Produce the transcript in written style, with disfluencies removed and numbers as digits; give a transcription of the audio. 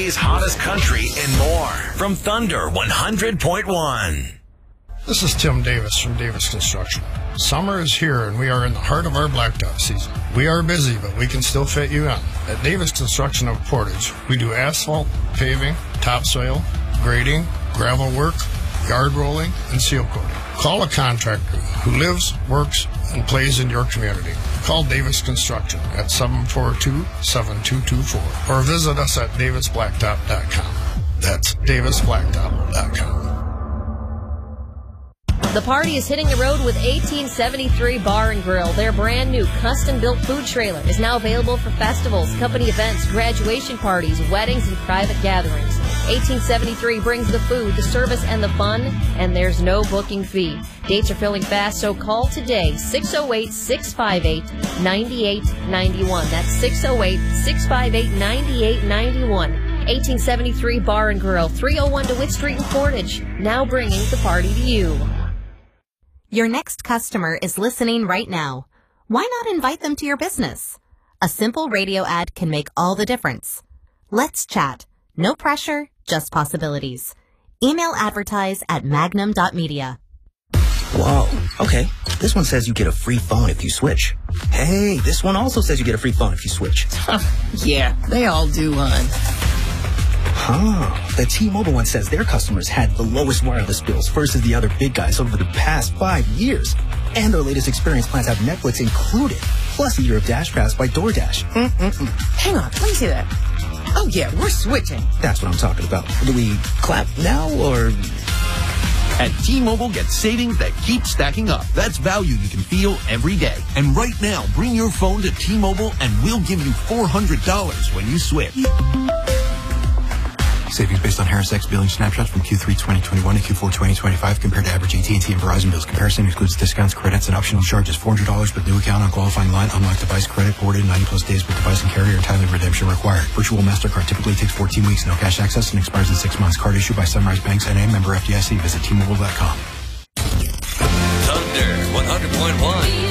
Tennesssee's hottest country and more from Thunder 100.1. This is Tim Davis from Davis Construction. Summer is here and we are in the heart of our blacktop season. We are busy, but we can still fit you in. At Davis Construction of Portage, we do asphalt, paving, topsoil, grading, gravel work, yard rolling, and seal coating. Call a contractor who lives, works, and plays in your community. Call Davis Construction at 742-7224 or visit us at davisblacktop.com. That's davisblacktop.com. The party is hitting the road with 1873 Bar and Grill. Their brand new custom-built food trailer is now available for festivals, company events, graduation parties, weddings, and private gatherings. 1873 brings the food, the service, and the fun, and there's no booking fee. Dates are filling fast, so call today, 608-658-9891. That's 608-658-9891. 1873 Bar and Grill, 301 DeWitt Street in Portage. Now bringing the party to you. Your next customer is listening right now. Why not invite them to your business? A simple radio ad can make all the difference. Let's chat. No pressure, just possibilities. Email advertise at magnum.media. Whoa, okay. This one says you get a free phone if you switch. Hey, this one also says you get a free phone if you switch. Yeah, they all do, hon. The T-Mobile one says their customers had the lowest wireless bills versus the other big guys over the past 5 years. And their latest experience plans have Netflix included, plus a year of Dash Pass by DoorDash. Hang on, let me see that. Oh, yeah, we're switching. That's what I'm talking about. Do we clap now, or... At T-Mobile, get savings that keep stacking up. That's value you can feel every day. And right now, bring your phone to T-Mobile and we'll give you $400 when you switch. Savings based on Harris X billing snapshots from Q3 2021 to Q4 2025 compared to average AT&T and Verizon bills. Comparison excludes discounts, credits, and optional charges. $400 with new account on qualifying line. Unlocked device credit boarded 90-plus days with device and carrier and timely redemption required. Virtual MasterCard typically takes 14 weeks. No cash access and expires in 6 months. Card issued by Sunrise Banks N.A. member FDIC. Visit T-Mobile.com. Thunder 100.1.